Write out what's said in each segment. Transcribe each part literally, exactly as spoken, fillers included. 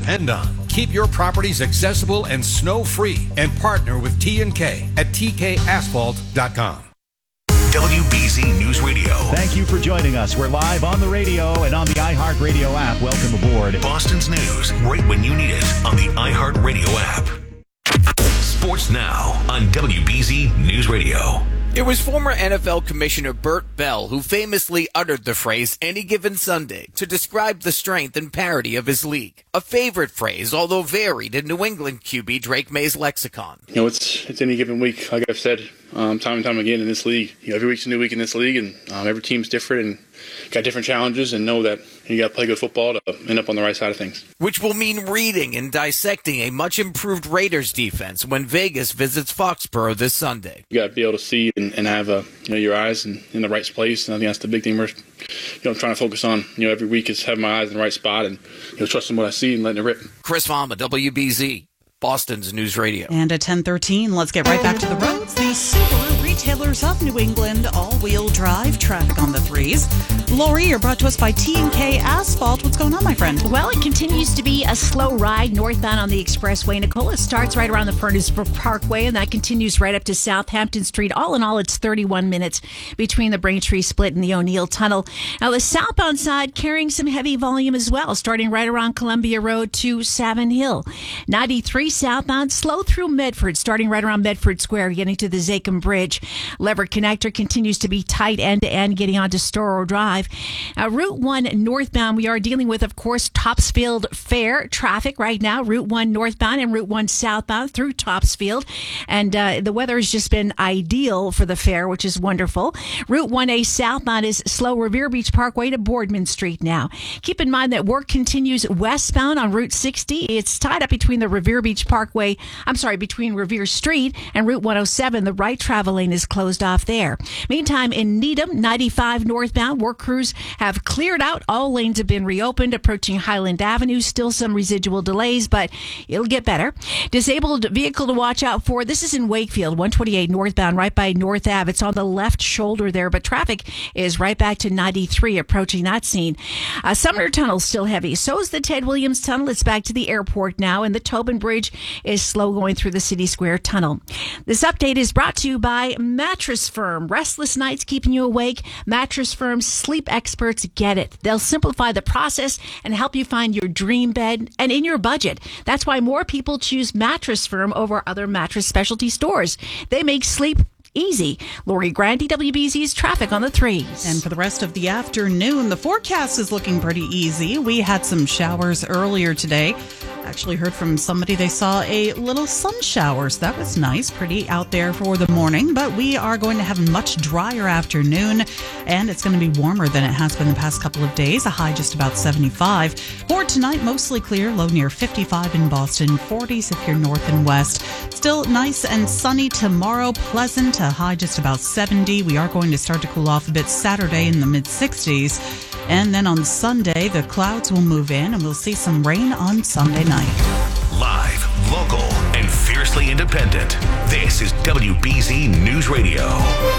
depend on. Keep your properties accessible and snow-free and partner with T and K at T K asphalt dot com. W B Z News Radio. Thank you for joining us. We're live on the radio and on the iHeartRadio app. Welcome aboard. Boston's news right when you need it on the iHeartRadio app. Sports Now on W B Z News Radio. It was former N F L Commissioner Burt Bell who famously uttered the phrase "any given Sunday" to describe the strength and parity of his league. A favorite phrase, although varied in New England Q B Drake May's lexicon. You know, it's it's any given week, like I've said um, time and time again in this league. You know, every week's a new week in this league, and um, every team's different and got different challenges, and know that you got to play good football to end up on the right side of things. Which will mean reading and dissecting a much improved Raiders defense when Vegas visits Foxborough this Sunday. You got to be able to see and, and have uh, you know, your eyes in, in the right place, and I think that's the big thing we're you know, trying to focus on. You know, every week is having my eyes in the right spot and you know, trusting what I see and letting it rip. Chris Fama, W B Z, Boston's News Radio. And at ten thirteen, let's get right back to the roads. The Subaru retailers of New England, all-wheel drive traffic on the threes. Lori, you're brought to us by T and K Asphalt. What's going on, my friend? Well, it continues to be a slow ride northbound on the expressway. Nicole, it starts right around the Furnace Parkway, and that continues right up to Southampton Street. All in all, it's thirty-one minutes between the Braintree Split and the O'Neill Tunnel. Now, the southbound side carrying some heavy volume as well, starting right around Columbia Road to Savin Hill. ninety-three southbound, slow through Medford, starting right around Medford Square, getting to the Zakim Bridge. Lever Connector continues to be tight end-to-end, getting onto Storrow Drive. Uh, Route one northbound, we are dealing with, of course, Topsfield Fair traffic right now. Route one northbound and Route one southbound through Topsfield. And uh, the weather has just been ideal for the fair, which is wonderful. Route one A southbound is slow Revere Beach Parkway to Boardman Street now. Keep in mind that work continues westbound on Route sixty. It's tied up between the Revere Beach Parkway, I'm sorry, between Revere Street and Route one oh seven. The right travel lane is closed off there. Meantime, in Needham, ninety-five northbound, work crews have cleared out. All lanes have been reopened, approaching Highland Avenue. Still some residual delays, but it'll get better. Disabled vehicle to watch out for. This is in Wakefield, one twenty-eight northbound, right by North Ave. It's on the left shoulder there, but traffic is right back to ninety-three, approaching that scene. Uh, Sumner Tunnel still heavy. So is the Ted Williams Tunnel. It's back to the airport now, and the Tobin Bridge is slow going through the City Square Tunnel. This update is brought to you by Mattress Firm. Restless nights keeping you awake? Mattress Firm's sleep experts get it. They'll simplify the process and help you find your dream bed and in your budget. That's why more people choose Mattress Firm over other mattress specialty stores. They make sleep easy. Lori Grandi, W B Z's traffic on the threes. And for the rest of the afternoon, the forecast is looking pretty easy. We had some showers earlier today. Actually heard from somebody they saw a little sun showers. That was nice, pretty out there for the morning. But we are going to have a much drier afternoon, and it's going to be warmer than it has been the past couple of days. A high just about seventy-five. For tonight, mostly clear, low near fifty-five in Boston, forties if you're north and west. Still nice and sunny tomorrow, pleasant, a high just about seventy. We are going to start to cool off a bit Saturday in the mid-sixties. And then on Sunday, the clouds will move in and we'll see some rain on Sunday night. Live, local, and fiercely independent. This is W B Z News Radio.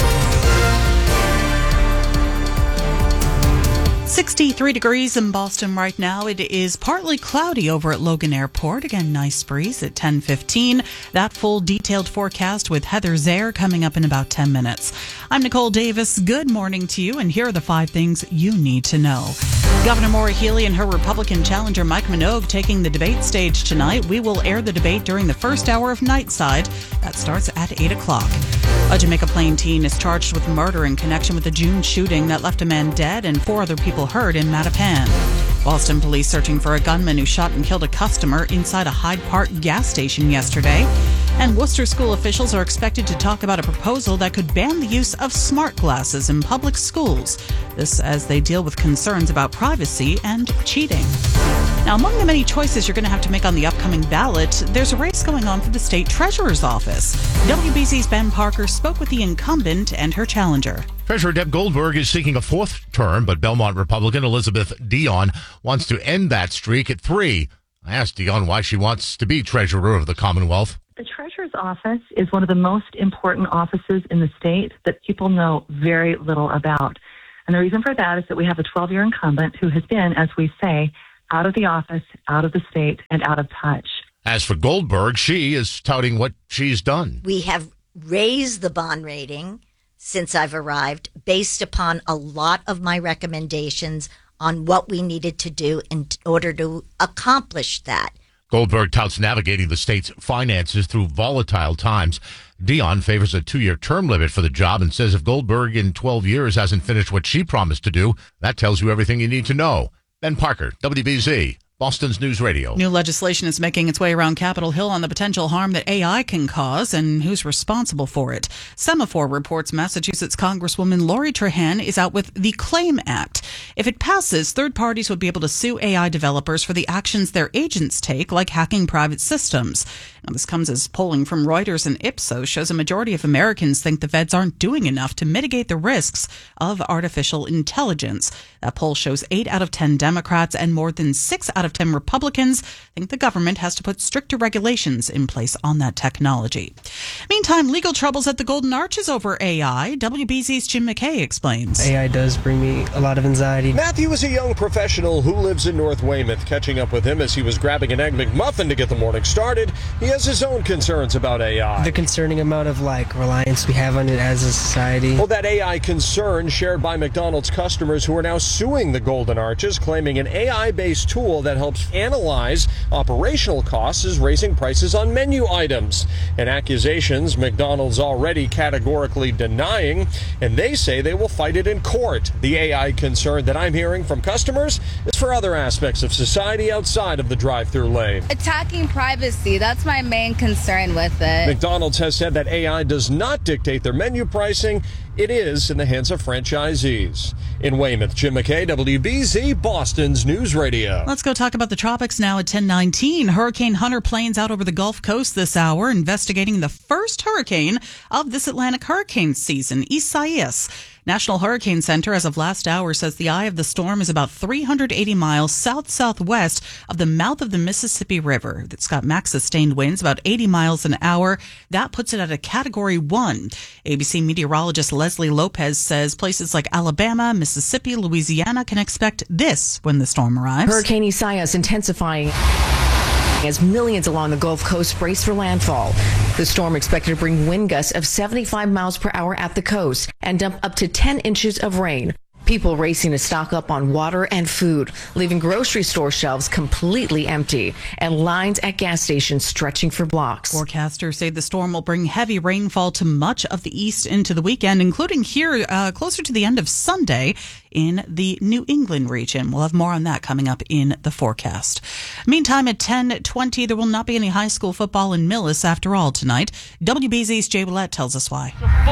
sixty-three degrees in Boston right now. It is partly cloudy over at Logan Airport. Again, nice breeze at ten fifteen. That full detailed forecast with Heather Zare coming up in about ten minutes. I'm Nicole Davis. Good morning to you, and here are the five things you need to know. Governor Maura Healey and her Republican challenger Mike Minogue taking the debate stage tonight. We will air the debate during the first hour of Nightside. That starts at eight o'clock. A Jamaica Plain teen is charged with murder in connection with the June shooting that left a man dead and four other people hurt in Mattapan. Boston police searching for a gunman who shot and killed a customer inside a Hyde Park gas station yesterday. And Worcester school officials are expected to talk about a proposal that could ban the use of smart glasses in public schools. This as they deal with concerns about privacy and cheating. Now, among the many choices you're going to have to make on the upcoming ballot, there's a race going on for the state treasurer's office. W B Z's Ben Parker spoke with the incumbent and her challenger. Treasurer Deb Goldberg is seeking a fourth term, but Belmont Republican Elizabeth Dion wants to end that streak at three. I asked Dion why she wants to be treasurer of the Commonwealth. The treasurer's office is one of the most important offices in the state that people know very little about. And the reason for that is that we have a twelve-year incumbent who has been, as we say, out of the office, out of the state, and out of touch. As for Goldberg, she is touting what she's done. We have raised the bond rating since I've arrived based upon a lot of my recommendations on what we needed to do in order to accomplish that. Goldberg touts navigating the state's finances through volatile times. Dion favors a two-year term limit for the job and says if Goldberg in twelve years hasn't finished what she promised to do, that tells you everything you need to know. Ben Parker, W B Z, Boston's News Radio. New legislation is making its way around Capitol Hill on the potential harm that A I can cause and who's responsible for it. Semaphore reports Massachusetts Congresswoman Lori Trahan is out with the CLAIM Act. If it passes, third parties would be able to sue A I developers for the actions their agents take, like hacking private systems. Now, this comes as polling from Reuters and Ipsos shows a majority of Americans think the feds aren't doing enough to mitigate the risks of artificial intelligence. That poll shows eight out of ten Democrats and more than six out of ten Republicans think the government has to put stricter regulations in place on that technology. Meantime, legal troubles at the Golden Arches over A I. W B Z's Jim McKay explains. A I does bring me a lot of anxiety. Matthew is a young professional who lives in North Weymouth. Catching up with him as he was grabbing an Egg McMuffin to get the morning started, he has his own concerns about A I. The concerning amount of like reliance we have on it as a society. Well, that A I concern shared by McDonald's customers who are now suing the Golden Arches, claiming an A I-based tool that helps analyze operational costs is raising prices on menu items. And accusations McDonald's already categorically denying, and they say they will fight it in court. The A I concern that I'm hearing from customers is for other aspects of society outside of the drive-thru lane. Attacking privacy, that's my main concern with it. McDonald's has said that A I does not dictate their menu pricing. It is in the hands of franchisees. In Weymouth, Jim McKay, W B Z, Boston's News Radio. Let's go talk about the tropics now at ten nineteen. Hurricane Hunter planes out over the Gulf Coast this hour, investigating the first hurricane of this Atlantic hurricane season, Isaias. National Hurricane Center, as of last hour, says the eye of the storm is about three hundred eighty miles south-southwest of the mouth of the Mississippi River. It's got max sustained winds about eighty miles an hour. That puts it at a Category one. A B C meteorologist Leslie Lopez says places like Alabama, Mississippi, Louisiana can expect this when the storm arrives. Hurricane Isaias intensifying as millions along the Gulf Coast brace for landfall. The storm expected to bring wind gusts of seventy-five miles per hour at the coast and dump up to ten inches of rain. People racing to stock up on water and food, leaving grocery store shelves completely empty and lines at gas stations stretching for blocks. Forecasters say the storm will bring heavy rainfall to much of the east into the weekend, including here uh, closer to the end of Sunday in the New England region. We'll have more on that coming up in the forecast. Meantime, at ten twenty, there will not be any high school football in Millis after all tonight. W B Z's Jay Willett tells us why.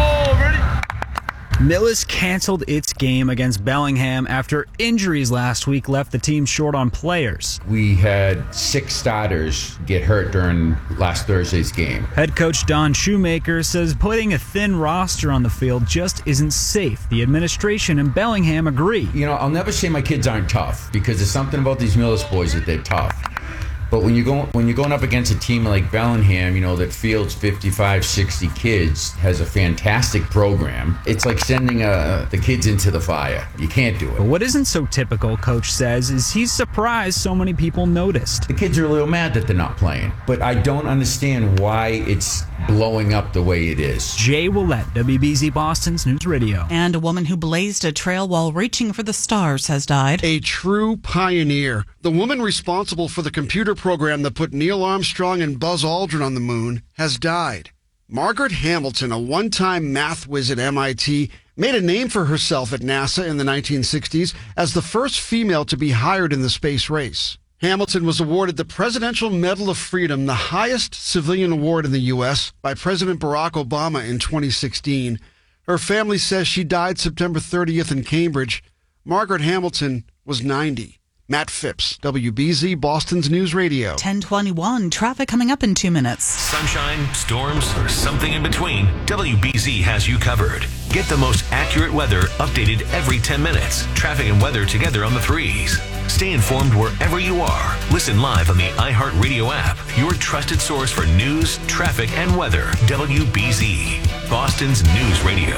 Millis canceled its game against Bellingham after injuries last week left the team short on players. We had six starters get hurt during last Thursday's game. Head coach Don Shoemaker says putting a thin roster on the field just isn't safe. The administration and Bellingham agree. You know, I'll never say my kids aren't tough because there's something about these Millis boys that they're tough. But when you go when you're going up against a team like Bellingham, you know, that fields fifty-five, sixty kids, has a fantastic program, it's like sending uh, the kids into the fire. You can't do it. But what isn't so typical, Coach says, is he's surprised so many people noticed. The kids are a little mad that they're not playing, but I don't understand why it's blowing up the way it is. Jay Willett, W B Z Boston's News Radio. And a woman who blazed a trail while reaching for the stars has died. A true pioneer. The woman responsible for the computer program that put Neil Armstrong and Buzz Aldrin on the moon has died. Margaret Hamilton, a one-time math whiz at M I T, made a name for herself at NASA in the nineteen sixties as the first female to be hired in the space race. Hamilton was awarded the Presidential Medal of Freedom, the highest civilian award in the U S, by President Barack Obama in twenty sixteen. Her family says she died September thirtieth in Cambridge. Margaret Hamilton was ninety. Matt Phipps, W B Z, Boston's News Radio. ten twenty-one, traffic coming up in two minutes. Sunshine, storms, or something in between, W B Z has you covered. Get the most accurate weather updated every ten minutes. Traffic and weather together on the threes. Stay informed wherever you are. Listen live on the iHeartRadio app, your trusted source for news, traffic, and weather. W B Z, Boston's News Radio.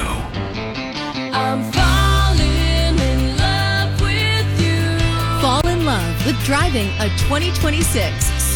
I'm falling in love with you. Fall in love with driving a twenty twenty-six